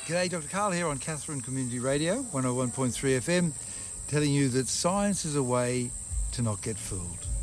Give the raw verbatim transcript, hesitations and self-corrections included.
G'day, Doctor Carl here on Katherine Community Radio, one oh one point three F M, telling you that science is a way to not get fooled.